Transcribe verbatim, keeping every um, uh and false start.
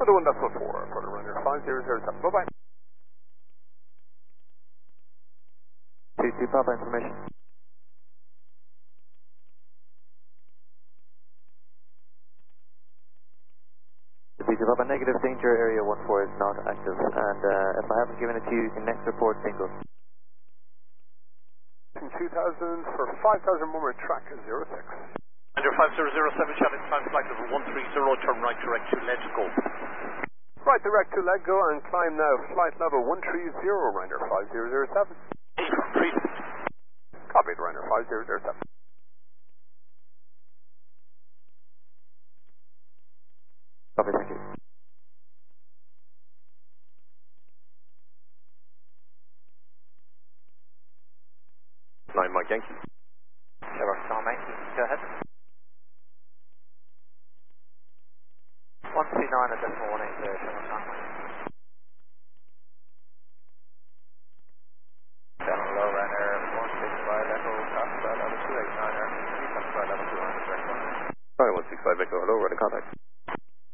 For the one decimal four, for the runner five zero zero seven. Bye-bye. two two Papa information. two two Papa, negative, danger area one four is not active, and uh, if I haven't given it to you, you can next report single. two thousand for five thousand moment track zero six. Under five zero zero seven, Shannon, time flight level one three zero, turn right direct to let's go. Right direct to let go and climb now, flight level one three zero, Ryder five zero zero seven. Three. Copied, Ryder five zero zero seven. Copy, thank you. Nine Mike Yankee. Sure, Tom Yankee, go ahead. one two nine at decimal one eight zero, Sherlock Tom. Channel low runner, one six five Echo, Casper, level two eight nine, Casper, level two nine, Sorry, one six five Echo, hello, running contact.